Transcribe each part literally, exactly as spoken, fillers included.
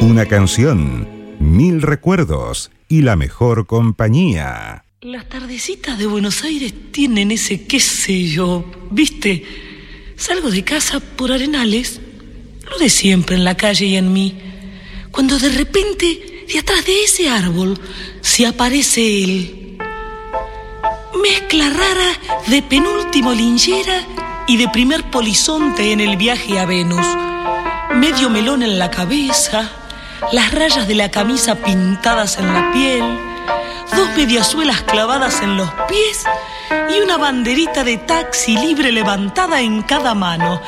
Una canción, mil recuerdos y la mejor compañía. Las tardecitas de Buenos Aires tienen ese qué sé yo, ¿viste? Salgo de casa por Arenales, lo de siempre en la calle y en mí, cuando de repente, de atrás de ese árbol, se aparece él. Mezcla rara de penúltimo linchera y de primer polizonte en el viaje a Venus. Medio melón en la cabeza, las rayas de la camisa pintadas en la piel, dos mediasuelas clavadas en los pies y una banderita de taxi libre levantada en cada mano.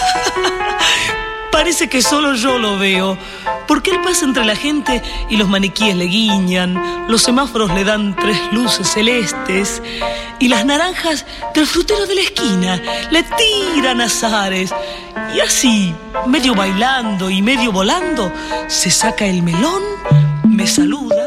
Parece que solo yo lo veo, porque él pasa entre la gente y los maniquíes le guiñan, los semáforos le dan tres luces celestes y las naranjas del frutero de la esquina le tiran azares. Y así, medio bailando y medio volando, se saca el melón, me saluda.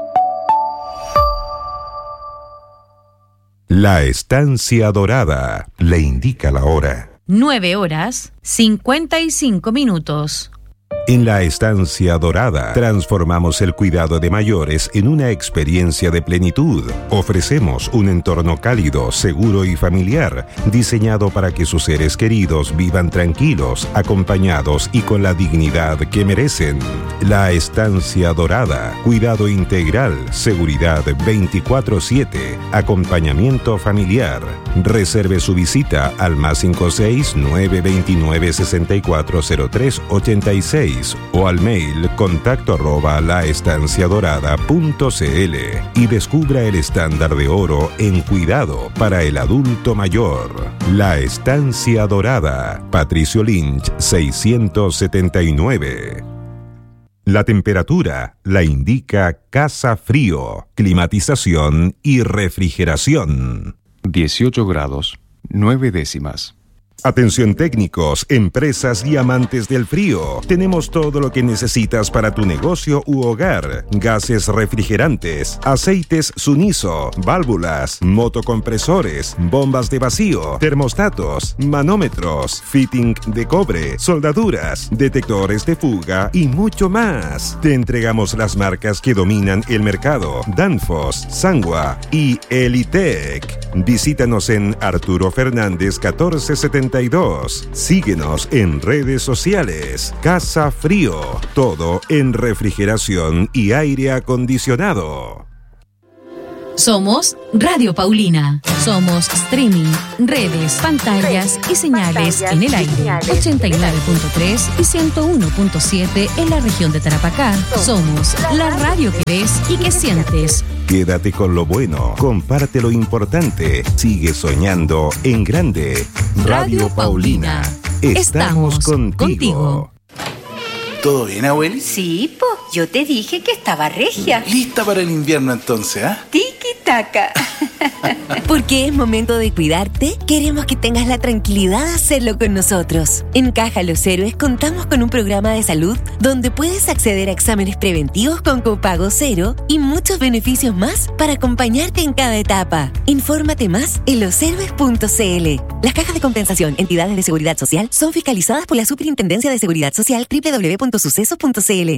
La Estancia Dorada le indica la hora. nueve horas, cincuenta y cinco minutos. En la Estancia Dorada transformamos el cuidado de mayores en una experiencia de plenitud. Ofrecemos un entorno cálido, seguro y familiar, diseñado para que sus seres queridos vivan tranquilos, acompañados y con la dignidad que merecen. La Estancia Dorada, cuidado integral, seguridad veinticuatro siete, acompañamiento familiar. Reserve su visita al más cinco seis nueve dos nueve seis cuatro cero tres ocho seis o al mail contacto arroba laestanciadorada punto cl y descubra el estándar de oro en cuidado para el adulto mayor. La Estancia Dorada, Patricio Lynch seiscientos setenta y nueve. La temperatura la indica Casa Frío, climatización y refrigeración. dieciocho grados, nueve décimas. Atención técnicos, empresas y amantes del frío. Tenemos todo lo que necesitas para tu negocio u hogar. Gases refrigerantes, aceites Suniso, válvulas, motocompresores, bombas de vacío, termostatos, manómetros, fitting de cobre, soldaduras, detectores de fuga y mucho más. Te entregamos las marcas que dominan el mercado: Danfoss, Sangwa y Elitec. Visítanos en Arturo Fernández catorce setenta y dos. Síguenos en redes sociales. Casa Frío, todo en refrigeración y aire acondicionado. Somos Radio Paulina. Somos streaming, redes, pantallas y señales en el aire. ochenta y nueve punto tres y ciento uno punto siete en la región de Tarapacá. Somos la radio que ves y que sientes. Quédate con lo bueno, comparte lo importante, sigue soñando en grande. Radio Paulina, estamos contigo. contigo. ¿Todo bien, abueli? Sí, po, yo te dije que estaba regia. ¿Lista para el invierno entonces, ah? ¿eh? Tiki-taka. Porque es momento de cuidarte, queremos que tengas la tranquilidad de hacerlo con nosotros. En Caja Los Héroes contamos con un programa de salud donde puedes acceder a exámenes preventivos con copago cero y muchos beneficios más para acompañarte en cada etapa. Infórmate más en los héroes punto c l. Las cajas de compensación, entidades de seguridad social, son fiscalizadas por la Superintendencia de Seguridad Social doble u doble u doble u punto sucesos punto c l.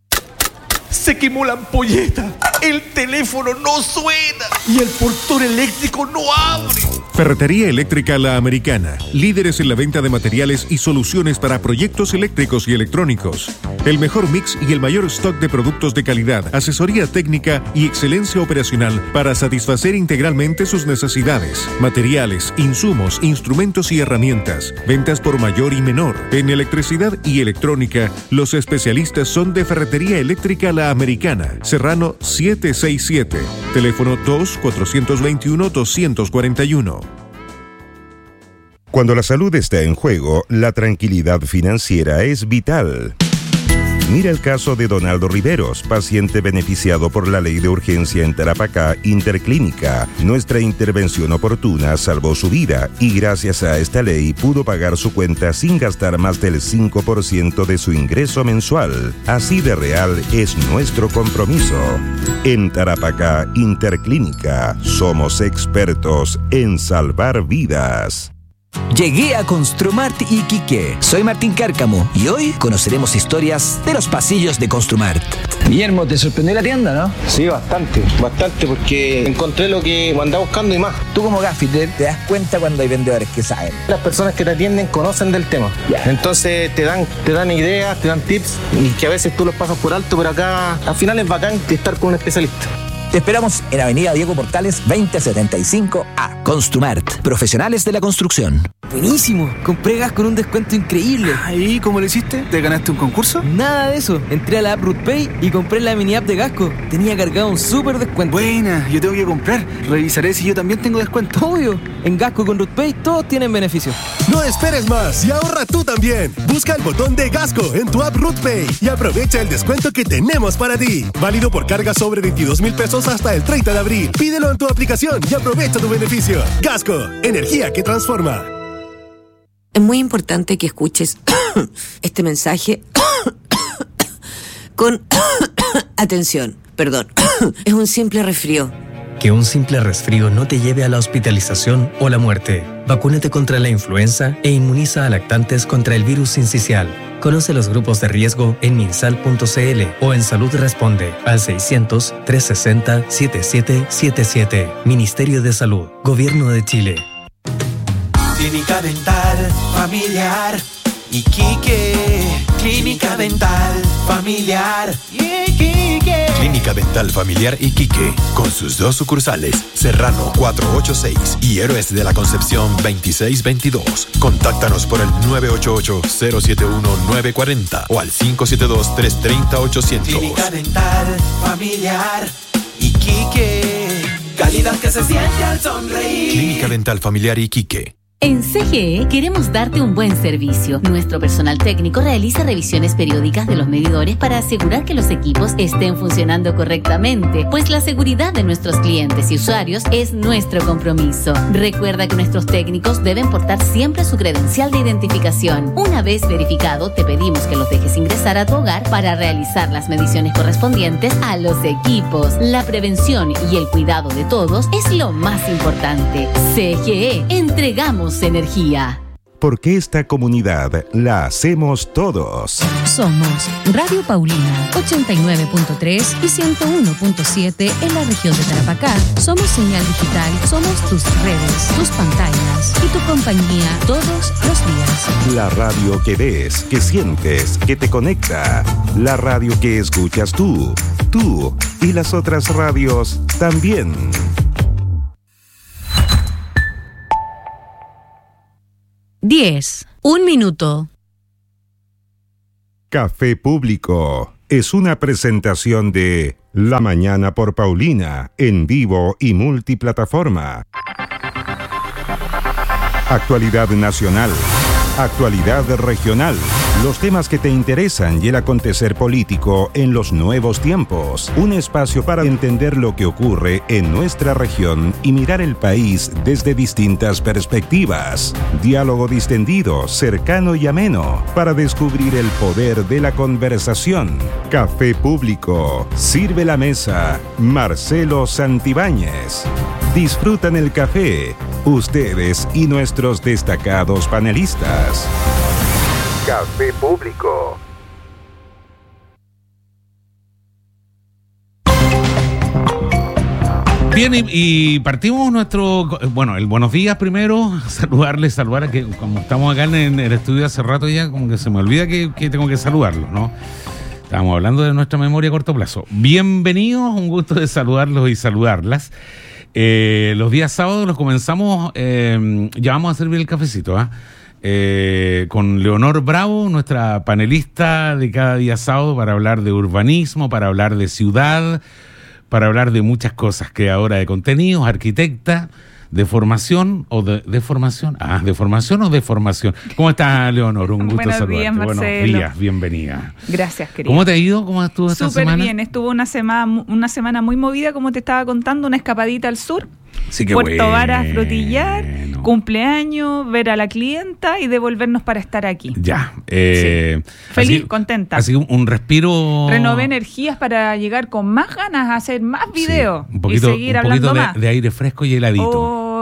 Se quemó la ampolleta, el teléfono no suena y el portón eléctrico no abre. Ferretería Eléctrica La Americana, líderes en la venta de materiales y soluciones para proyectos eléctricos y electrónicos. El mejor mix y el mayor stock de productos de calidad, asesoría técnica y excelencia operacional para satisfacer integralmente sus necesidades. Materiales, insumos, instrumentos y herramientas. Ventas por mayor y menor. En electricidad y electrónica, los especialistas son de Ferretería Eléctrica La Americana, Serrano setecientos sesenta y siete, teléfono dos cuatro dos uno dos cuatro uno. Cuando la salud está en juego, la tranquilidad financiera es vital. Mira el caso de Donaldo Riveros, paciente beneficiado por la ley de urgencia en Tarapacá Interclínica. Nuestra intervención oportuna salvó su vida y gracias a esta ley pudo pagar su cuenta sin gastar más del cinco por ciento de su ingreso mensual. Así de real es nuestro compromiso. En Tarapacá Interclínica somos expertos en salvar vidas. Llegué a Construmart Iquique. Soy Martín Cárcamo y hoy conoceremos historias de los pasillos de Construmart. Guillermo, ¿te sorprendió la tienda, no? Sí, bastante, bastante, porque encontré lo que andaba buscando y más. Tú como gaffiter te das cuenta cuando hay vendedores que saben. Las personas que te atienden conocen del tema. Yeah. Entonces te dan, te dan ideas, te dan tips, y que a veces tú los pasas por alto, pero acá al final es bacán estar con un especialista. Te esperamos en Avenida Diego Portales veinte setenta y cinco A. Construmart, profesionales de la construcción. Buenísimo, compré gas con un descuento increíble. ¿Y cómo lo hiciste? ¿Te ganaste un concurso? Nada de eso, entré a la app RootPay y compré la mini app de Gasco. Tenía cargado un súper descuento. Buena, yo tengo que comprar. Revisaré si yo también tengo descuento. Obvio, en Gasco con RootPay todos tienen beneficios. No esperes más y ahorra tú también. Busca el botón de Gasco en tu app RootPay y aprovecha el descuento que tenemos para ti. Válido por carga sobre veintidós mil pesos hasta el treinta de abril. Pídelo en tu aplicación y aprovecha tu beneficio. Gasco, energía que transforma. Es muy importante que escuches este mensaje con atención. Perdón, es un simple resfrío. Que un simple resfrío no te lleve a la hospitalización o la muerte. Vacúnate contra la influenza e inmuniza a lactantes contra el virus sincicial. Conoce los grupos de riesgo en minsal punto cl o en Salud Responde al seiscientos, trescientos sesenta, setenta y siete setenta y siete. Ministerio de Salud, Gobierno de Chile. Clínica Dental Familiar Iquique. Clínica Dental Familiar Iquique. Clínica Dental Familiar Iquique, con sus dos sucursales, Serrano cuatrocientos ochenta y seis y Héroes de la Concepción veintiséis veintidós. Contáctanos por el nueve ocho ocho, cero siete uno, nueve cuatro cero o al cinco siete dos, tres tres cero, ochocientos. Clínica Dental Familiar Iquique. Calidad que se siente al sonreír. Clínica Dental Familiar Iquique. En C G E queremos darte un buen servicio. Nuestro personal técnico realiza revisiones periódicas de los medidores para asegurar que los equipos estén funcionando correctamente, pues la seguridad de nuestros clientes y usuarios es nuestro compromiso. Recuerda que nuestros técnicos deben portar siempre su credencial de identificación. Una vez verificado, te pedimos que los dejes ingresar a tu hogar para realizar las mediciones correspondientes a los equipos. La prevención y el cuidado de todos es lo más importante. C G E, entregamos energía. Porque esta comunidad la hacemos todos. Somos Radio Paulina, ochenta y nueve punto tres y ciento uno punto siete en la región de Tarapacá. Somos señal digital, somos tus redes, tus pantallas y tu compañía todos los días. La radio que ves, que sientes, que te conecta. La radio que escuchas tú, tú y las otras radios también. diez. Un minuto. Café Público es una presentación de La Mañana por Paulina, en vivo y multiplataforma. Actualidad nacional, actualidad regional, los temas que te interesan y el acontecer político en los nuevos tiempos. Un espacio para entender lo que ocurre en nuestra región y mirar el país desde distintas perspectivas. Diálogo distendido, cercano y ameno para descubrir el poder de la conversación. Café Público. Sirve la mesa. Marcelo Santibáñez. Disfrutan el café, ustedes y nuestros destacados panelistas. Café Público. Bien, y, y partimos nuestro... Bueno, el buenos días primero, saludarles, saludar a que como estamos acá en el estudio hace rato ya, como que se me olvida que, que tengo que saludarlos, ¿no? Estábamos hablando de nuestra memoria a corto plazo. Bienvenidos, un gusto de saludarlos y saludarlas. Eh, los días sábados los comenzamos, eh, ya vamos a servir el cafecito, ¿ah? ¿eh? Eh, con Leonor Bravo, nuestra panelista de cada día sábado, para hablar de urbanismo, para hablar de ciudad, para hablar de muchas cosas, creadora de contenidos, arquitecta, de formación o de, de formación, ah, de formación o de formación. ¿Cómo estás, Leonor? Un gusto Buenos saludarte. días, Marcelo. Buenos días, bienvenida. Gracias, querido. ¿Cómo te ha ido? ¿Cómo estuvo esta Súper semana? Súper bien, estuvo una semana, una semana muy movida, como te estaba contando, una escapadita al sur. Sí, qué Puerto bueno. Varas, Frutillar, cumpleaños, ver a la clienta y devolvernos para estar aquí. Ya. Eh, sí. Feliz, así, contenta. Así un, un respiro. Renové energías para llegar con más ganas a hacer más videos sí, un poquito, y seguir un hablando poquito de, más. de aire fresco y heladito. Oh,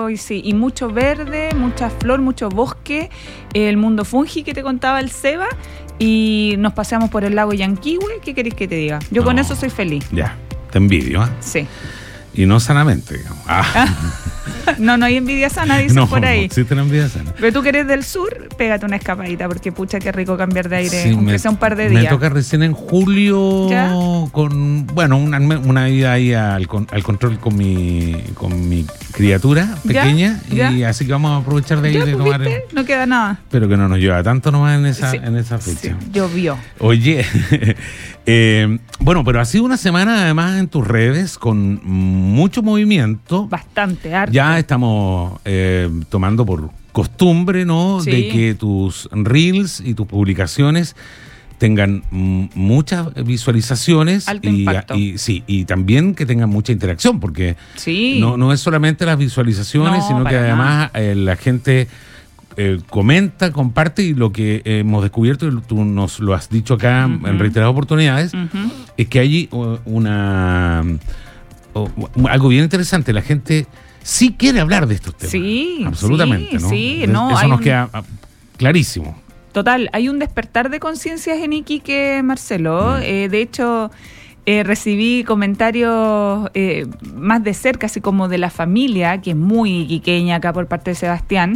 Hoy sí, y mucho verde, mucha flor, mucho bosque, el mundo fungi que te contaba el Seba, y nos paseamos por el lago Yanquihue. ¿Qué querés que te diga? Yo no, con eso soy feliz. Ya, te envidio, ¿eh? Sí. Y no sanamente, digamos. Ah. No, no hay envidia sana, dicen no, por ahí. No existe la envidia sana. Pero tú que eres del sur, pégate una escapadita, porque pucha, qué rico cambiar de aire, sí, aunque me, sea un par de días. Me toca recién en julio. ¿Ya? Con, bueno, una, una ida ahí al, al control con mi con mi criatura pequeña. ¿Ya? Y ¿Ya? Así que vamos a aprovechar de ahí de tomar. El, no queda nada. Pero que no nos lleva tanto nomás en esa, sí, en esa fecha. Sí, llovió. Oye, eh, bueno, pero ha sido una semana además en tus redes con mucho movimiento. Bastante, harto. Ya estamos eh, tomando por costumbre, ¿no? Sí. De que tus reels y tus publicaciones tengan m- muchas visualizaciones. Alto y, impacto. Y, sí, y también que tengan mucha interacción, porque sí. no, no es solamente las visualizaciones, no, sino que además eh, la gente eh, comenta, comparte, y lo que hemos descubierto, y tú nos lo has dicho acá uh-huh. en reiteradas oportunidades, uh-huh. es que hay una uh, algo bien interesante. La gente sí quiere hablar de estos temas. Sí, absolutamente, sí, ¿no? Sí, no, eso nos un... queda clarísimo. Total, hay un despertar de conciencias en Iquique, Marcelo. Mm. Eh, de hecho, eh, recibí comentarios eh, más de cerca, así como de la familia, que es muy iquiqueña acá por parte de Sebastián.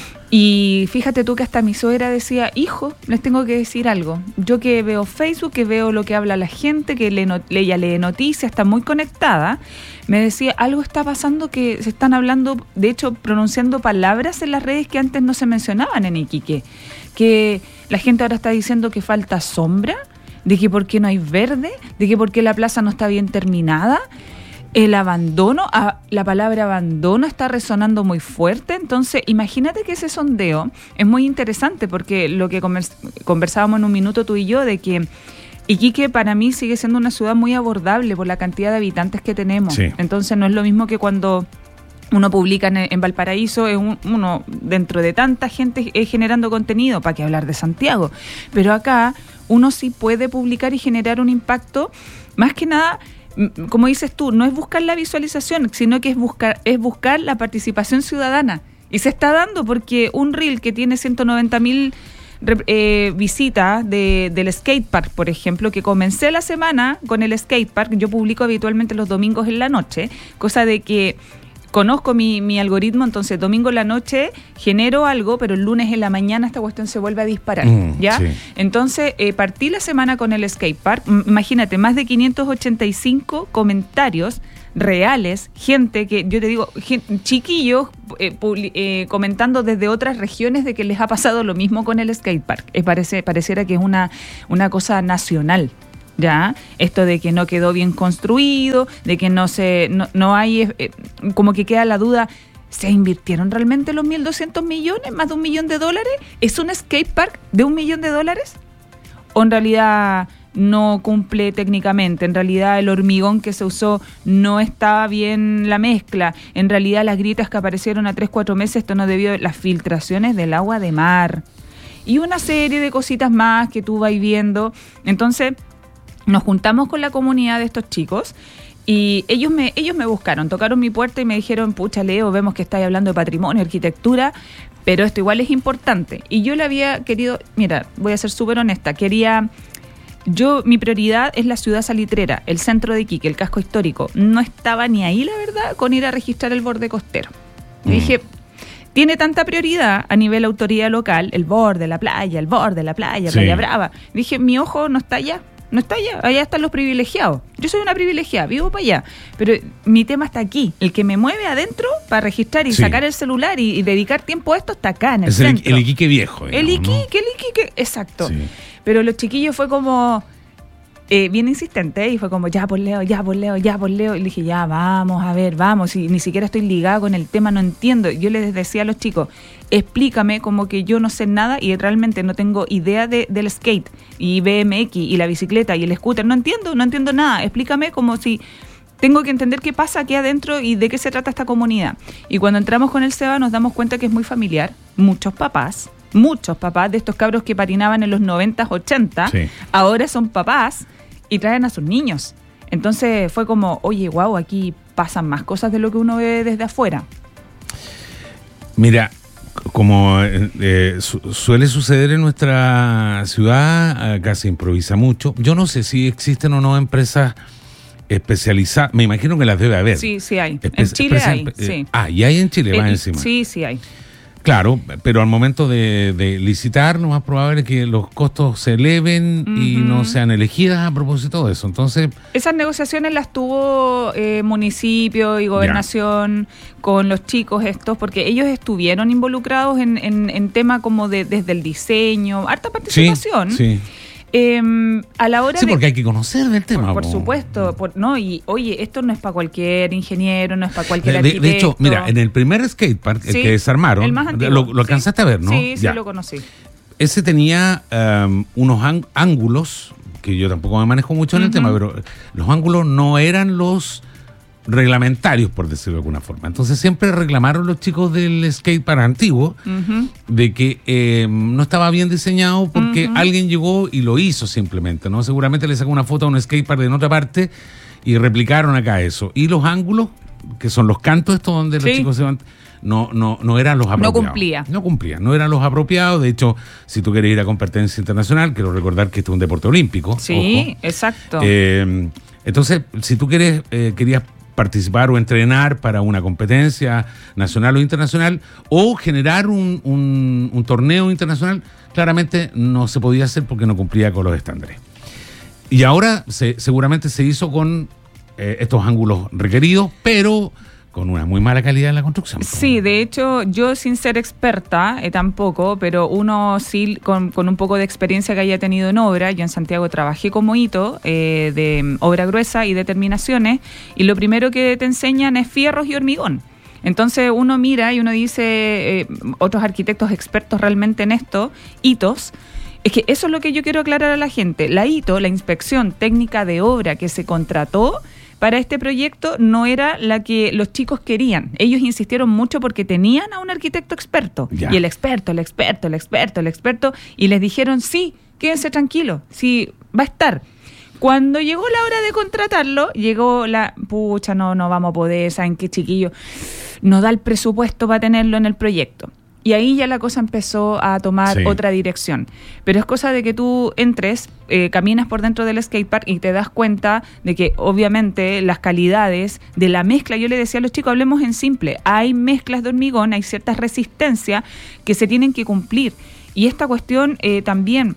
Y fíjate tú que hasta mi suegra decía, hijo, les tengo que decir algo. Yo que veo Facebook, que veo lo que habla la gente, que le no- ella lee noticias, está muy conectada, me decía, algo está pasando, que se están hablando, de hecho, pronunciando palabras en las redes que antes no se mencionaban en Iquique. Que la gente ahora está diciendo que falta sombra, de que por qué no hay verde, de que por qué la plaza no está bien terminada. El abandono, la palabra abandono está resonando muy fuerte. Entonces, imagínate que ese sondeo es muy interesante, porque lo que conversábamos en un minuto tú y yo, de que Iquique para mí sigue siendo una ciudad muy abordable por la cantidad de habitantes que tenemos. Sí. Entonces, no es lo mismo que cuando uno publica en, en Valparaíso, es un, uno dentro de tanta gente eh, generando contenido, para qué hablar de Santiago. Pero acá uno sí puede publicar y generar un impacto, más que nada. Como dices tú, no es buscar la visualización, sino que es buscar, es buscar la participación ciudadana. Y se está dando, porque un reel que tiene ciento noventa mil eh, visitas de, del skatepark, por ejemplo, que comencé la semana con el skatepark, yo publico habitualmente los domingos en la noche, cosa de que conozco mi, mi algoritmo, entonces domingo en la noche genero algo, pero el lunes en la mañana esta cuestión se vuelve a disparar, mm, ¿ya? Sí. Entonces eh, partí la semana con el skatepark, imagínate, más de quinientos ochenta y cinco comentarios reales, gente que, yo te digo, gente, chiquillos eh, publi- eh, comentando desde otras regiones de que les ha pasado lo mismo con el skatepark. Eh, parece, pareciera que es una, una cosa nacional. Ya, esto de que no quedó bien construido, de que no se, no, no hay, eh, como que queda la duda, ¿se invirtieron realmente los mil doscientos millones, más de un millón de dólares? ¿Es un skatepark de un millón de dólares? ¿O en realidad no cumple técnicamente? En realidad el hormigón que se usó no estaba bien la mezcla. En realidad las grietas que aparecieron a tres, cuatro meses, esto no debió a las filtraciones del agua de mar. Y una serie de cositas más que tú vas viendo. Entonces, nos juntamos con la comunidad de estos chicos y ellos me ellos me buscaron, tocaron mi puerta y me dijeron, pucha Leo, vemos que estáis hablando de patrimonio, arquitectura, pero esto igual es importante. Y yo le había querido, mira, voy a ser súper honesta, quería, yo, mi prioridad es la ciudad salitrera, el centro de Iquique, el casco histórico. No estaba ni ahí, la verdad, con ir a registrar el borde costero. Mm. Y dije, tiene tanta prioridad a nivel autoridad local, el borde, la playa, el borde, la playa, sí. Playa Brava. Dije, mi ojo no está allá. No está allá, allá están los privilegiados. Yo soy una privilegiada, vivo para allá. Pero mi tema está aquí. El que me mueve adentro para registrar y sí. sacar el celular y, y dedicar tiempo a esto está acá en el es centro. El, el Iquique viejo. Digamos, el Iquique, ¿no? el Iquique, exacto. Sí. Pero los chiquillos fue como... Eh, bien insistente, ¿eh? Y fue como, ya por Leo, ya por Leo, ya por Leo. Y le dije, ya, vamos, a ver, vamos. Y ni siquiera estoy ligada con el tema, no entiendo. Yo les decía a los chicos, explícame, como que yo no sé nada y realmente no tengo idea de, del skate y B M X y la bicicleta y el scooter. No entiendo, no entiendo nada. Explícame como si tengo que entender qué pasa aquí adentro y de qué se trata esta comunidad. Y cuando entramos con el Seba nos damos cuenta que es muy familiar. Muchos papás, muchos papás de estos cabros que patinaban en los noventa, ochenta, sí. ahora son papás y traen a sus niños. Entonces fue como, oye, guau, aquí pasan más cosas de lo que uno ve desde afuera. Mira, como eh, su, suele suceder en nuestra ciudad, acá se improvisa mucho. Yo no sé si existen o no empresas especializadas. Me imagino que las debe haber. Sí, sí hay. Espe- en Chile empresa- hay, eh, sí. Ah, y hay en Chile, Eh, va y- encima. Sí, sí hay. Claro, pero al momento de, de licitar, lo más probable es que los costos se eleven y Ujú. no sean elegidas a propósito de eso. Entonces, Esas negociaciones las tuvo eh, municipio y gobernación con los chicos estos, porque ellos estuvieron involucrados en, en, en tema como de desde el diseño, harta sí, participación. sí. Eh, a la hora Sí, de... porque hay que conocer del tema. Por po. supuesto, por, no, y oye, esto no es para cualquier ingeniero, no es para cualquier De, de- arquitecto. de hecho, mira, en el primer skatepark el Sí, que desarmaron, el más antiguo, lo, lo sí. alcanzaste a ver, ¿no? Sí, sí, Ya. lo conocí. Ese tenía um, unos án- ángulos, que yo tampoco me manejo mucho en el Ujú. tema, pero los ángulos no eran los reglamentarios, por decirlo de alguna forma. Entonces siempre reclamaron los chicos del skatepark antiguo Ujú. de que eh, no estaba bien diseñado porque Ujú. alguien llegó y lo hizo simplemente, ¿no? Seguramente le sacó una foto a un skatepark de otra parte y replicaron acá eso. Y los ángulos, que son los cantos estos donde los Sí. chicos se van, no, no, no eran los apropiados. cumplía. No cumplía, no eran los apropiados. De hecho, si tú quieres ir a competencia internacional, quiero recordar que esto es un deporte olímpico. Sí, ojo. exacto. Eh, entonces, si tú quieres, eh, querías participar o entrenar para una competencia nacional o internacional o generar un, un- un torneo internacional, claramente no se podía hacer porque no cumplía con los estándares. Y ahora se- seguramente se hizo con eh, estos ángulos requeridos, pero con una muy mala calidad en la construcción. Sí, de hecho, yo sin ser experta eh, tampoco, pero uno sí con, con un poco de experiencia que haya tenido en obra, yo en Santiago trabajé como hito eh, de mm, obra gruesa y determinaciones, y lo primero que te enseñan es fierros y hormigón. Entonces uno mira y uno dice, eh, otros arquitectos expertos realmente en esto, hitos, es que eso es lo que yo quiero aclarar a la gente. La hito, la inspección técnica de obra que se contrató para este proyecto no era la que los chicos querían. Ellos insistieron mucho porque tenían a un arquitecto experto. Ya. Y el experto, el experto, el experto, el experto. Y les dijeron, sí, quédense tranquilos, sí, va a estar. Cuando llegó la hora de contratarlo, llegó la, pucha, no, no vamos a poder, ¿saben qué, chiquillo? No da el presupuesto para tenerlo en el proyecto. Y ahí ya la cosa empezó a tomar Sí. otra dirección. Pero es cosa de que tú entres, eh, caminas por dentro del skatepark y te das cuenta de que obviamente las calidades de la mezcla, yo le decía a los chicos, hablemos en simple, hay mezclas de hormigón, hay ciertas resistencias que se tienen que cumplir. Y esta cuestión eh, también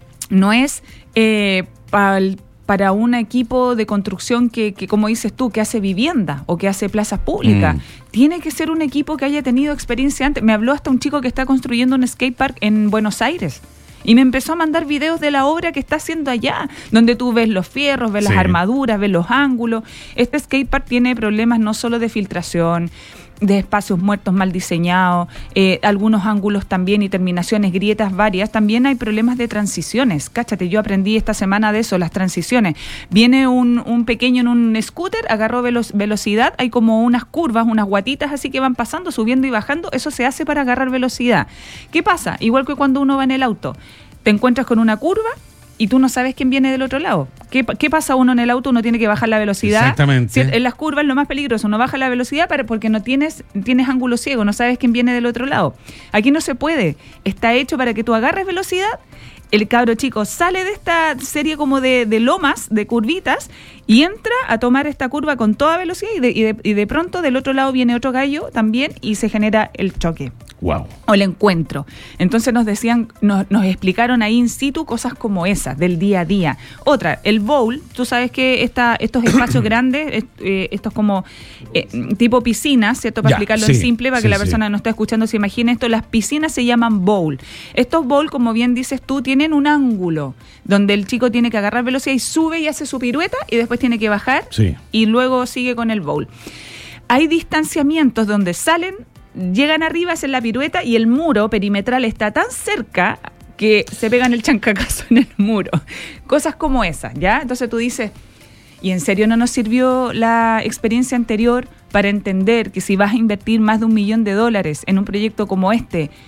no es eh, pal- para un equipo de construcción que, que, como dices tú, que hace vivienda o que hace plazas públicas. Mm. Tiene que ser un equipo que haya tenido experiencia antes. Me habló hasta un chico que está construyendo un skatepark en Buenos Aires. Y me empezó a mandar videos de la obra que está haciendo allá, donde tú ves los fierros, ves Sí. las armaduras, ves los ángulos. Este skatepark tiene problemas no solo de filtración, de espacios muertos mal diseñados, eh, algunos ángulos también y terminaciones, grietas varias. También hay problemas de transiciones. Cáchate, yo aprendí esta semana de eso, las transiciones. Viene un, un pequeño en un scooter, agarró velo- velocidad, hay como unas curvas, unas guatitas así que van pasando, subiendo y bajando. Eso se hace para agarrar velocidad. ¿Qué pasa? Igual que cuando uno va en el auto, te encuentras con una curva y tú no sabes quién viene del otro lado. ¿Qué, pa- qué pasa uno en el auto? Uno tiene que bajar la velocidad. Exactamente. Si- En las curvas lo más peligroso, uno baja la velocidad para, porque no tienes, tienes ángulo ciego, no sabes quién viene del otro lado. Aquí no se puede. Está hecho para que tú agarres velocidad, el cabro chico sale de esta serie como de, de lomas, de curvitas, y entra a tomar esta curva con toda velocidad y de, y de, y de pronto del otro lado viene otro gallo también y se genera el choque. Wow. O el encuentro. Entonces nos decían, nos, nos explicaron ahí in situ cosas como esas, del día a día. Otra, el bowl, tú sabes que esta, estos espacios grandes, est- eh, estos como eh, tipo piscinas, ¿cierto? Para Ya, explicarlo sí, en simple, para sí, que la sí. persona no esté escuchando se imagine esto, las piscinas se llaman bowl. Estos bowl, como bien dices tú, tienen un ángulo donde el chico tiene que agarrar velocidad y sube y hace su pirueta y después tiene que bajar Sí. y luego sigue con el bowl. Hay distanciamientos donde salen, llegan arriba, hacen la pirueta y el muro perimetral está tan cerca que se pegan el chancacazo en el muro. Cosas como esas, ¿ya? Entonces tú dices, ¿y en serio no nos sirvió la experiencia anterior para entender que si vas a invertir más de un millón de dólares en un proyecto como este,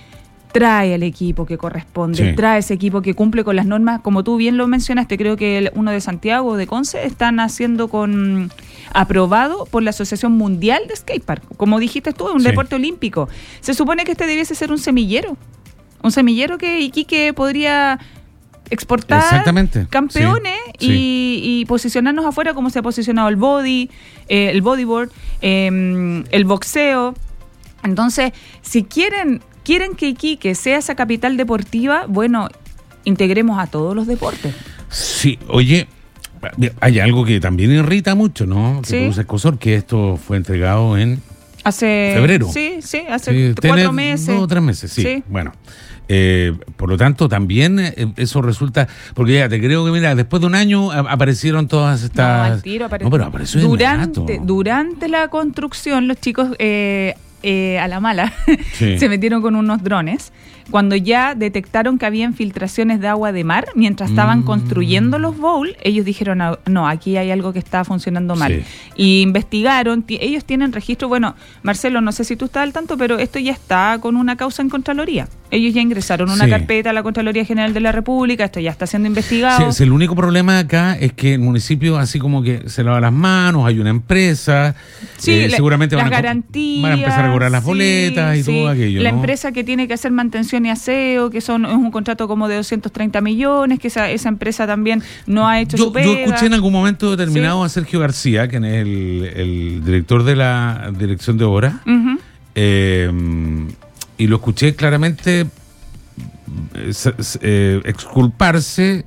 trae al equipo que corresponde, Sí. trae ese equipo que cumple con las normas, como tú bien lo mencionaste, creo que el, uno de Santiago o de Conce están haciendo con aprobado por la Asociación Mundial de Skatepark. Como dijiste tú, es un Sí. deporte olímpico. Se supone que este debiese ser un semillero, un semillero que Iquique podría exportar Exactamente. campeones Sí, y, sí. y posicionarnos afuera como se ha posicionado el body, eh, el bodyboard, eh, el boxeo. Entonces, si quieren quieren que Iquique sea esa capital deportiva, bueno, integremos a todos los deportes. Sí, oye, hay algo que también irrita mucho, ¿no? Que Sí. produce Escosor, que esto fue entregado en Hace febrero. Sí, sí, hace Sí, cuatro tiene meses. Dos o tres meses, sí. Sí. Bueno, eh, por lo tanto, también eh, eso resulta. Porque ya te creo que, mira, después de un año a- aparecieron todas No, estas. al tiro apare- No, pero apareció de durante, inmediato. durante la construcción, los chicos eh, eh, a la mala Sí. se metieron con unos drones. Cuando ya detectaron que había infiltraciones de agua de mar, mientras estaban Mm. construyendo los bowls, ellos dijeron, "Ah, no, aquí hay algo que está funcionando mal". Sí. Y investigaron, ti- ellos tienen registro, bueno, Marcelo, no sé si tú estás al tanto, pero esto ya está con una causa en Contraloría. Ellos ya ingresaron una Sí. carpeta a la Contraloría General de la República, esto ya está siendo Sí, investigado. sí, el único problema acá es que el municipio así como que se lava las manos, hay una empresa, Sí, eh, le- seguramente las van a, co- garantías, van a empezar a cobrar las sí, boletas y sí. todo aquello, La ¿no? empresa que tiene que hacer mantención y aseo, que son es un contrato como de doscientos treinta millones, que esa, esa empresa también no ha hecho Yo, su pega. yo escuché en algún momento determinado Sí. a Sergio García, que es el, el director de la Dirección de Obras, Ujú. eh, y lo escuché claramente eh, se- se- eh, exculparse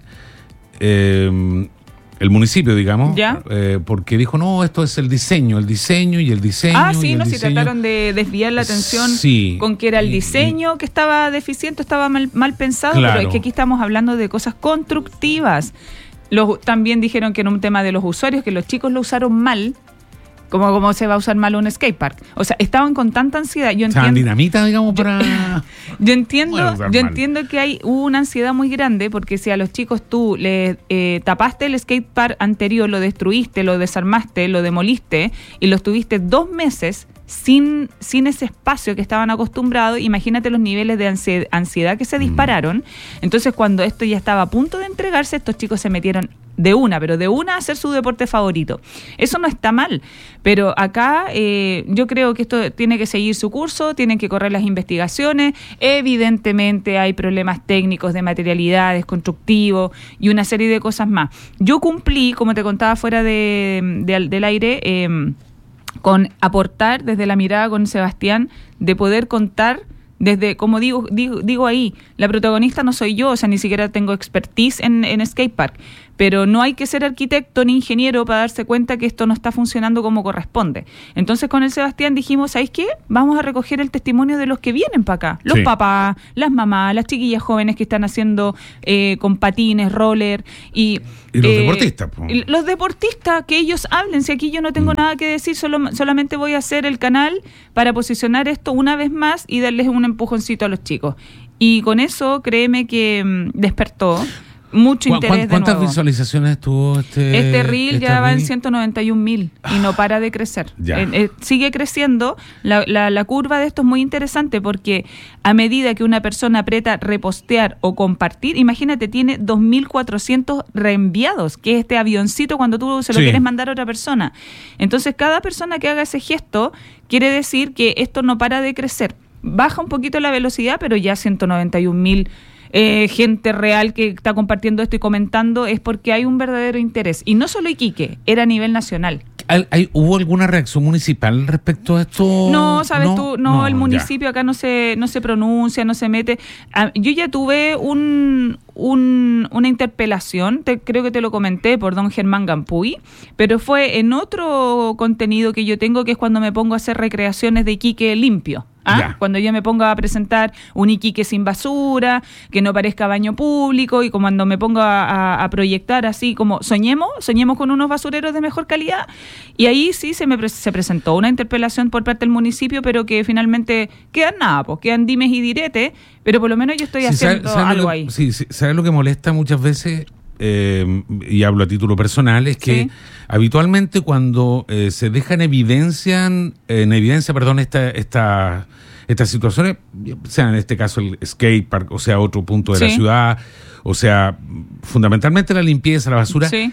eh, el municipio, digamos, ¿Ya? eh, porque dijo, no, esto es el diseño, el diseño y el diseño. Ah, y sí, el no, si diseño. trataron de desviar la atención Sí. con que era el Y- diseño que estaba deficiente, estaba mal, mal pensado, Claro. pero es que aquí estamos hablando de cosas constructivas. Los, también dijeron que era un tema de los usuarios, que los chicos lo usaron mal, como, como se va a usar mal un skatepark. O sea, estaban con tanta ansiedad. Yo O sea, entiendo. dinamita, digamos, para... Yo entiendo, Bueno, usar yo mal. entiendo que hay una ansiedad muy grande porque si a los chicos tú le eh, tapaste el skatepark anterior, lo destruiste, lo desarmaste, lo demoliste y los tuviste dos meses sin, sin ese espacio que estaban acostumbrados, imagínate los niveles de ansie- ansiedad que se dispararon. Entonces, cuando esto ya estaba a punto de entregarse, estos chicos se metieron de una, pero de una a hacer su deporte favorito. Eso no está mal, pero acá eh, yo creo que esto tiene que seguir su curso, tienen que correr las investigaciones. Evidentemente hay problemas técnicos de materialidades, constructivos y una serie de cosas más. Yo cumplí, como te contaba fuera de, de- del aire, eh, con aportar desde la mirada con Sebastián, de poder contar desde, como digo, digo, digo ahí, la protagonista no soy yo, o sea, ni siquiera tengo expertise en, en skatepark, pero no hay que ser arquitecto ni ingeniero para darse cuenta que esto no está funcionando como corresponde. Entonces con el Sebastián dijimos, ¿sabéis qué? Vamos a recoger el testimonio de los que vienen para acá, los Sí. papás, las mamás, las chiquillas jóvenes que están haciendo eh, con patines, roller y... Y los eh, deportistas, po. y los deportistas, que ellos hablen, si aquí yo no tengo nada que decir, solo, solamente voy a hacer el canal para posicionar esto una vez más y darles un empujoncito a los chicos. Y con eso, créeme que mm, despertó mucho ¿Cu- interés de ¿Cuántas nuevo. visualizaciones tuvo este Este reel este ya va en reel? ciento noventa y un mil y no para de crecer. Ya. Eh, eh, sigue creciendo. La, la, la curva de esto es muy interesante porque a medida que una persona aprieta repostear o compartir, imagínate, tiene dos mil cuatrocientos reenviados, que es este avioncito cuando tú se lo Sí. quieres mandar a otra persona. Entonces, cada persona que haga ese gesto quiere decir que esto no para de crecer. Baja un poquito la velocidad, pero ya ciento noventa y un mil Eh, gente real que está compartiendo esto y comentando, es porque hay un verdadero interés. Y no solo Iquique, era a nivel nacional. ¿Hay- hay- ¿Hubo alguna reacción municipal respecto a esto? No, sabes tú, no, el ya. municipio acá no se no se pronuncia, no se mete. Ah, yo ya tuve un, un una interpelación, te, creo que te lo comenté, por don Germán Gampuy, pero fue en otro contenido que yo tengo, que es cuando me pongo a hacer recreaciones de Iquique limpio. ¿Ah? Ya. Cuando yo me pongo a presentar un Iquique sin basura, que no parezca baño público, y como cuando me pongo a, a- a proyectar así como soñemos, soñemos con unos basureros de mejor calidad, y ahí sí se me pre- se presentó una interpelación por parte del municipio, pero que finalmente quedan nada, pues quedan dimes y diretes, pero por lo menos yo estoy Sí, haciendo ¿sabe- sabe algo lo que- ahí. Sí, sí, ¿sabes lo que molesta muchas veces? Eh, y hablo a título personal, es que Sí. habitualmente cuando eh, se deja en evidencia, en evidencia, perdón, esta, esta, estas situaciones, sea en este caso el skate park, o sea otro punto de sí. la ciudad, o sea fundamentalmente la limpieza, la basura. Sí.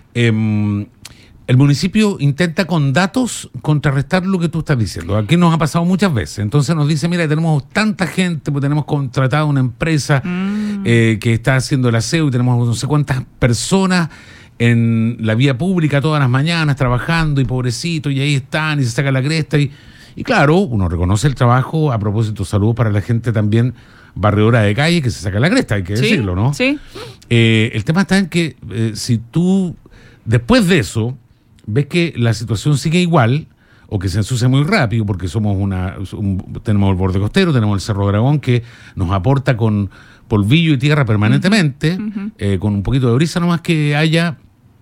Eh, el municipio intenta con datos contrarrestar lo que tú estás diciendo. Aquí nos ha pasado muchas veces. Entonces nos dice, mira, tenemos tanta gente, pues tenemos contratada una empresa mm. eh, que está haciendo el aseo y tenemos no sé cuántas personas en la vía pública todas las mañanas trabajando y pobrecito, y ahí están y se saca la cresta. Y, y claro, uno reconoce el trabajo. A propósito, saludos para la gente también barredora de calle que se saca la cresta, hay que ¿Sí? decirlo, ¿no? Sí. Eh, el tema está en que eh, si tú, después de eso, ves que la situación sigue igual o que se ensucia muy rápido porque somos una un, tenemos el borde costero, tenemos el Cerro Dragón que nos aporta con polvillo y tierra permanentemente, uh-huh. eh, con un poquito de brisa nomás que haya,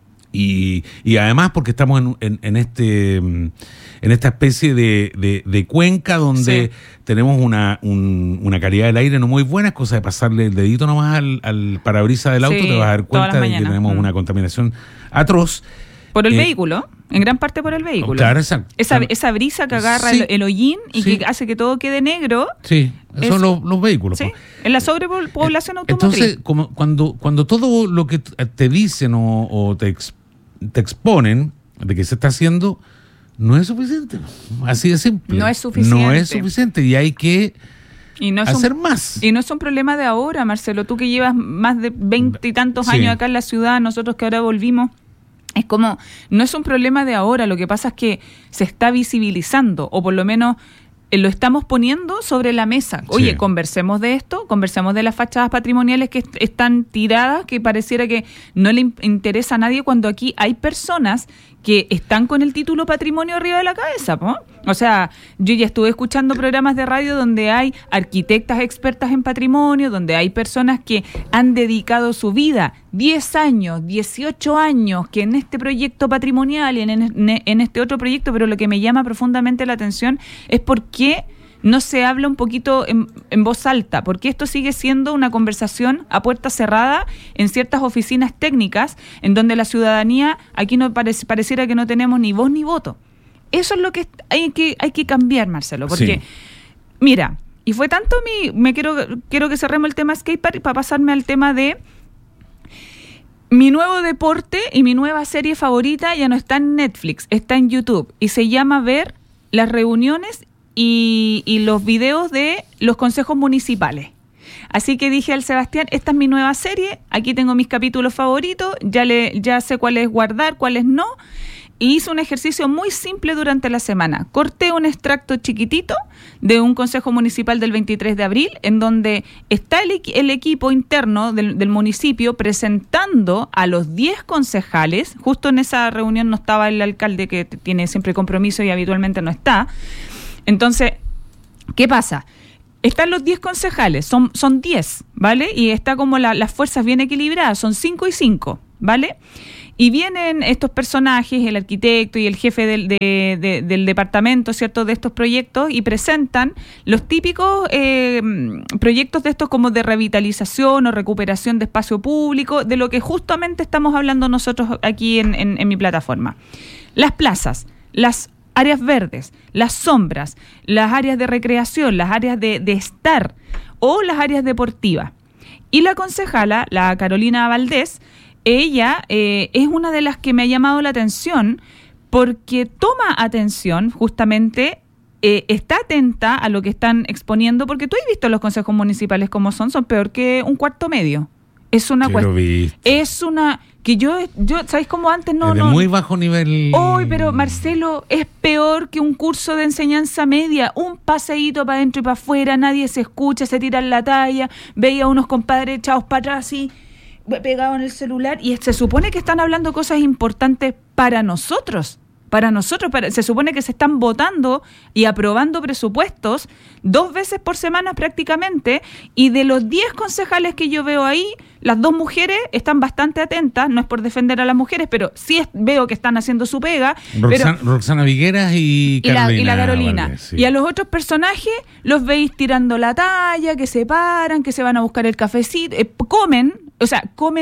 y, y además porque estamos en, en, en este en esta especie de, de, de cuenca donde sí. tenemos una, un, una calidad del aire no muy buena, es cosa de pasarle el dedito nomás al, al parabrisas del auto, sí, te vas a dar cuenta de que tenemos mm. una contaminación atroz. Por el eh, vehículo, en gran parte por el vehículo. Claro, exacto. Esa, esa brisa que agarra sí, el, el hollín y sí. que hace que todo quede negro. Sí, es, son los, los vehículos. Sí, en la sobrepoblación automotriz. Entonces, como cuando, cuando todo lo que te dicen o, o te, ex, te exponen de que se está haciendo, no es suficiente. Así de simple. No es suficiente. No es suficiente y hay que... Y no es hacer un, más. Y no es un problema de ahora, Marcelo. Tú que llevas más de veinte y tantos sí. años acá en la ciudad, nosotros que ahora volvimos... Es como, no es un problema de ahora, lo que pasa es que se está visibilizando, o por lo menos eh, lo estamos poniendo sobre la mesa. Oye, sí. conversemos de esto, conversemos de las fachadas patrimoniales que est- están tiradas, que pareciera que no le in- interesa a nadie, cuando aquí hay personas que están con el título patrimonio arriba de la cabeza, ¿no? O sea, yo ya estuve escuchando programas de radio donde hay arquitectas expertas en patrimonio, donde hay personas que han dedicado su vida, diez años, dieciocho años, que en este proyecto patrimonial y en, en, en este otro proyecto, pero lo que me llama profundamente la atención es por qué no se habla un poquito en, en voz alta, porque esto sigue siendo una conversación a puerta cerrada en ciertas oficinas técnicas, en donde la ciudadanía, aquí no parece, pareciera que no tenemos ni voz ni voto. Eso es lo que hay que, hay que cambiar, Marcelo, porque, sí. mira, y fue tanto mi, me quiero, quiero que cerremos el tema skatepark para pasarme al tema de mi nuevo deporte y mi nueva serie favorita. Ya no está en Netflix, está en YouTube, y se llama ver las reuniones y, y los videos de los consejos municipales. Así que dije al Sebastián, esta es mi nueva serie, aquí tengo mis capítulos favoritos, ya, le, ya sé cuáles guardar, cuáles no. Y hice un ejercicio muy simple durante la semana. Corté un extracto chiquitito de un consejo municipal del veintitrés de abril, en donde está el, el equipo interno del, del municipio presentando a los diez concejales. Justo en esa reunión no estaba el alcalde, que tiene siempre compromiso y habitualmente no está. Entonces, ¿qué pasa? Están los diez concejales, son, son diez, ¿vale? Y está como la, las fuerzas bien equilibradas, son cinco y cinco, ¿vale? Y vienen estos personajes, el arquitecto y el jefe del, de, de, del departamento, ¿cierto?, de estos proyectos, y presentan los típicos eh, proyectos de estos como de revitalización o recuperación de espacio público, de lo que justamente estamos hablando nosotros aquí en, en, en mi plataforma. Las plazas, las áreas verdes, las sombras, las áreas de recreación, las áreas de, de estar o las áreas deportivas. Y la concejala, la Carolina Valdés, ella eh, es una de las que me ha llamado la atención porque toma atención, justamente, eh, está atenta a lo que están exponiendo, porque tú has visto los consejos municipales como son, son peor que un cuarto medio. Es una cuestión. Es una. Que yo, yo ¿sabes cómo antes no? De no, muy bajo nivel. Hoy, pero Marcelo, es peor que un curso de enseñanza media. Un paseíto para adentro y para afuera, nadie se escucha, se tiran la talla. Veía a unos compadres echados para atrás así, pegados en el celular, y se supone que están hablando cosas importantes para nosotros. Para nosotros, para, se supone que se están votando y aprobando presupuestos dos veces por semana prácticamente, y de los diez concejales que yo veo ahí, las dos mujeres están bastante atentas, no es por defender a las mujeres, pero sí es, veo que están haciendo su pega. Roxana, pero, Roxana Vigueras y, y, Carolina, la, y la Carolina. Valdés, sí. Y a los otros personajes los veis tirando la talla, que se paran, que se van a buscar el cafecito, eh, comen, o sea, comen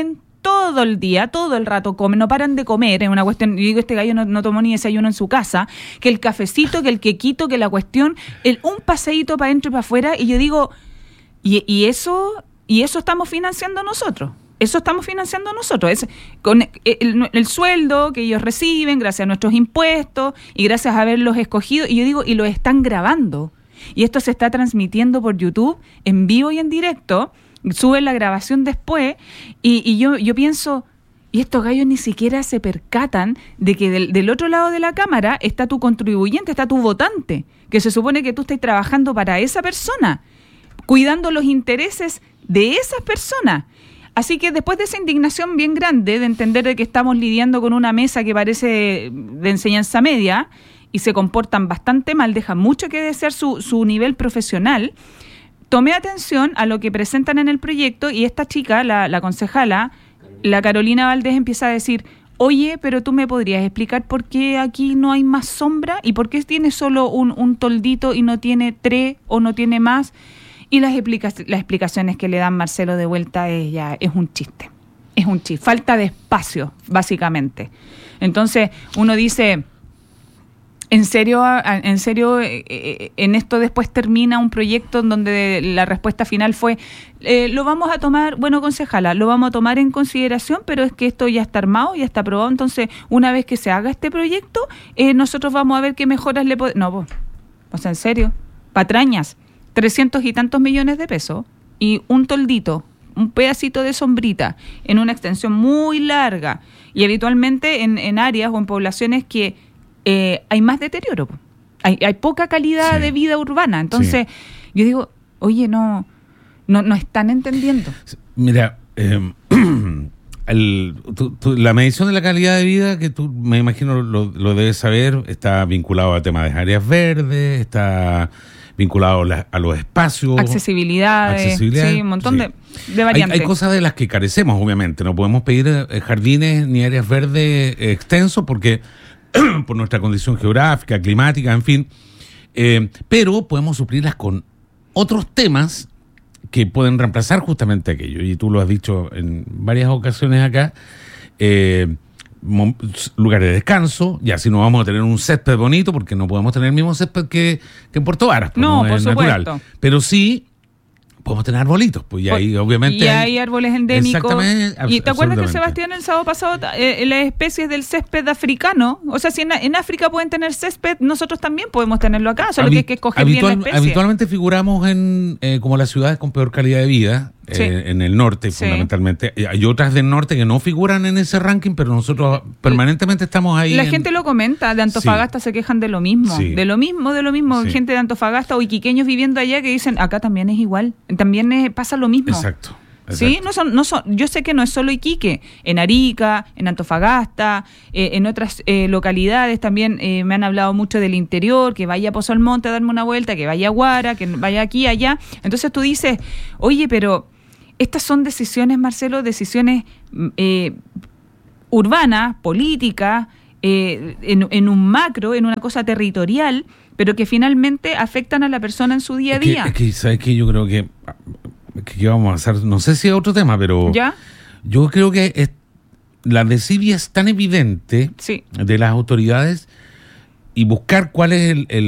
todo el día, todo el rato comen, no paran de comer, es una cuestión, yo digo, este gallo no, no tomó ni desayuno en su casa, que el cafecito, que el quequito, que la cuestión, el, un paseíto para adentro y para afuera, y yo digo, y, y eso, y eso estamos financiando nosotros. Eso estamos financiando nosotros, es con el, el, el sueldo que ellos reciben gracias a nuestros impuestos y gracias a haberlos escogido, y yo digo, y lo están grabando. Y esto se está transmitiendo por YouTube en vivo y en directo, suben la grabación después, y, y yo, yo pienso, y estos gallos ni siquiera se percatan de que del, del otro lado de la cámara está tu contribuyente, está tu votante, que se supone que tú estás trabajando para esa persona, cuidando los intereses de esas personas. Así que después de esa indignación bien grande de entender de que estamos lidiando con una mesa que parece de enseñanza media y se comportan bastante mal, dejan mucho que desear su, su nivel profesional, tomé atención a lo que presentan en el proyecto y esta chica, la, la concejala, la Carolina Valdés, empieza a decir, oye, pero tú me podrías explicar por qué aquí no hay más sombra y por qué tiene solo un, un toldito y no tiene tres o no tiene más. Y las, explica- las explicaciones que le dan Marcelo de vuelta es ya es un chiste, es un chiste, falta de espacio, básicamente. Entonces uno dice, ¿en serio, en serio eh, en esto después termina un proyecto en donde la respuesta final fue, eh, lo vamos a tomar, bueno, concejala, lo vamos a tomar en consideración, pero es que esto ya está armado, ya está aprobado, entonces una vez que se haga este proyecto, eh, nosotros vamos a ver qué mejoras le podemos... No, pues, o sea, en serio, patrañas. trescientos y tantos millones de pesos y un toldito, un pedacito de sombrita en una extensión muy larga y habitualmente en, en áreas o en poblaciones que eh, hay más deterioro, hay, hay poca calidad sí. de vida urbana. Entonces sí. yo digo, oye, no, no, no están entendiendo. Mira, eh, el, tu, tu, la medición de la calidad de vida, que tú me imagino lo, lo debes saber, está vinculado al tema de áreas verdes, está... vinculado a, la, a los espacios. Accesibilidad, accesibilidad sí, un montón sí. de, de variantes. Hay, hay cosas de las que carecemos, obviamente. No podemos pedir eh, jardines ni áreas verdes eh, extensos porque por nuestra condición geográfica, climática, en fin. Eh, pero podemos suplirlas con otros temas que pueden reemplazar justamente aquello. Y tú lo has dicho en varias ocasiones acá. Eh, lugares de descanso, ya si no vamos a tener un césped bonito, porque no podemos tener el mismo césped que, que en Puerto Varas, pues no, no por es supuesto. Natural. Pero sí podemos tener arbolitos, pues y ahí obviamente y hay, hay árboles endémicos. Exactamente. Y te acuerdas que Sebastián el sábado pasado eh, las especies del césped africano, o sea, si en, en África pueden tener césped, nosotros también podemos tenerlo acá, solo Habi- que hay que escoger habitual, bien la especie. Habitualmente figuramos en eh, como las ciudades con peor calidad de vida. Sí. Eh, en el norte, sí. fundamentalmente. Hay otras del norte que no figuran en ese ranking, pero nosotros permanentemente estamos ahí. La en... gente lo comenta, de Antofagasta sí. se quejan de lo mismo, sí. de lo mismo, de lo mismo. Sí. Gente de Antofagasta o iquiqueños viviendo allá que dicen, acá también es igual, también es, pasa lo mismo. Exacto. Exacto. Sí, no son, no son, yo sé que no es solo Iquique, en Arica, en Antofagasta, eh, en otras eh, localidades también eh, me han hablado mucho del interior, que vaya a Pozo Almonte a darme una vuelta, que vaya a Guara, que vaya aquí, allá. Entonces tú dices, oye, pero estas son decisiones, Marcelo, decisiones eh, urbanas, políticas, eh, en, en un macro, en una cosa territorial, pero que finalmente afectan a la persona en su día a día. Es que, es que ¿sabes qué? Yo creo que, que vamos a hacer, no sé si es otro tema, pero ¿ya? Yo creo que es, la desidia es tan evidente sí. de las autoridades y buscar cuál es el, el